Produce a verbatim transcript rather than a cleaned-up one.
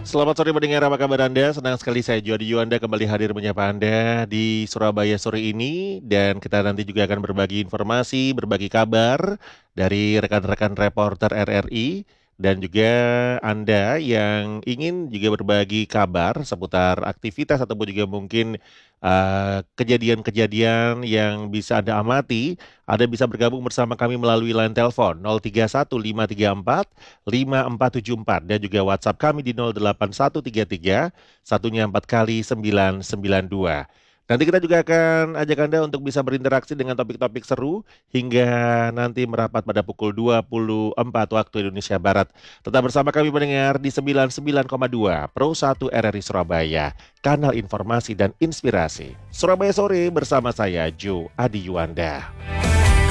Selamat sore pendengar, apa kabar Anda? Senang sekali saya Jody Yuanda kembali hadir menyapa Anda di Surabaya sore ini. Dan kita nanti juga akan berbagi informasi, berbagi kabar dari rekan-rekan reporter R R I. Dan juga Anda yang ingin juga berbagi kabar seputar aktivitas ataupun juga mungkin uh, kejadian-kejadian yang bisa Anda amati. Anda bisa bergabung bersama kami melalui line telepon nol tiga satu lima tiga empat lima empat tujuh empat dan juga WhatsApp kami di nol delapan satu tiga tiga satunya empat kali sembilan sembilan dua. Nanti kita juga akan ajak Anda untuk bisa berinteraksi dengan topik-topik seru hingga nanti merapat pada pukul dua puluh empat waktu Indonesia Barat. Tetap bersama kami mendengar di sembilan puluh sembilan koma dua Pro satu R R I Surabaya, kanal informasi dan inspirasi. Surabaya sore bersama saya Jo Adi Yuanda.